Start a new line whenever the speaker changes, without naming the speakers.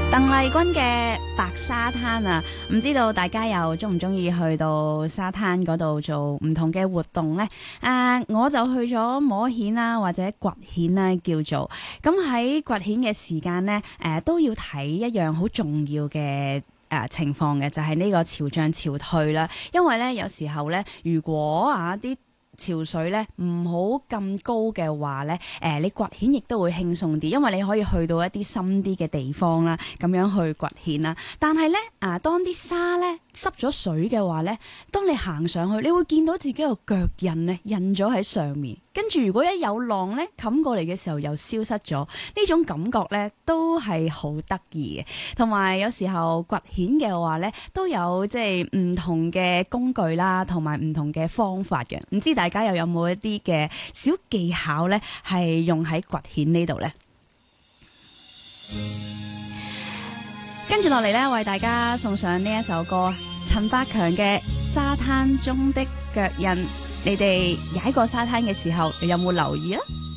鄧麗君嘅白沙灘啊，唔知道大家又中唔中意去到沙灘嗰度做唔同嘅活動呢？我就去咗摸蜆啦，或者掘蜆啦，叫做咁喺掘蜆嘅時間呢，都要睇一樣好重要嘅情況嘅，就係呢個潮漲潮退啦。因為呢，有時候呢，如果啲潮水咧唔好咁高嘅話咧，你掘蜆亦都會輕鬆啲，因為你可以去到一啲深啲嘅地方啦，咁樣去掘蜆啦。但係咧，當啲沙咧濕咗水嘅話咧，當你行上去，你會見到自己個腳印咧印咗喺上面，跟住如果一有浪咧冚過嚟嘅時候又消失咗，呢種感覺咧都係好得意嘅。同埋有時候掘蜆嘅話咧，都有即係唔同嘅工具啦，同埋唔同嘅方法嘅。唔知大家又有冇一啲嘅小技巧咧，係用喺掘蜆呢度呢？跟住落嚟咧，為大家送上呢一首歌，陳百強嘅《沙灘中的腳印》。你哋踩過沙灘嘅時候，又有冇留意啊？